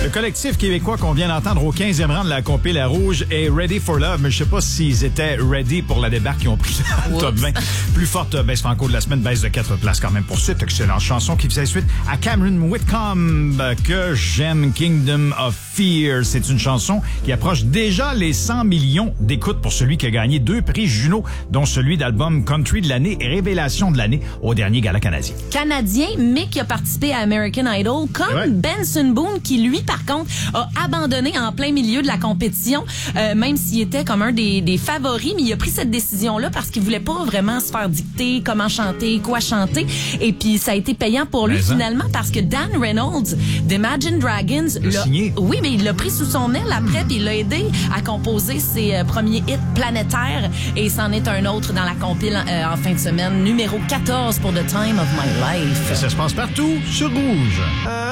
Le collectif québécois qu'on vient d'entendre au 15e rang de la compil La Rouge est Ready for Love, mais je sais pas s'ils étaient ready pour la débarque qui ont pris le top 20. Plus forte baisse franco de la semaine, baisse de 4 places quand même pour cette excellente chanson qui faisait suite à Cameron Whitcomb, que j'aime, Kingdom of Fear. C'est une chanson qui approche déjà les 100 millions d'écoutes pour celui qui a gagné 2 prix Juno, dont celui d'album Country de l'année et Révélation de l'année au dernier gala canadien. Canadien, mais qui a participé à American Idol, comme Benson Boone, qui lui, par contre, a abandonné en plein milieu de la compétition, même s'il était comme un des favoris, mais il a pris cette décision-là parce qu'il voulait pas vraiment se faire dicter comment chanter, quoi chanter, et puis ça a été payant pour lui finalement parce que Dan Reynolds d'Imagine Dragons l'a signé. Oui, mais il l'a pris sous son aile après, puis il l'a aidé à composer ses premiers hits planétaires, et c'en est un autre dans la compile en fin de semaine, numéro 14 pour The Time of My Life. Et ça se passe partout sur Rouge.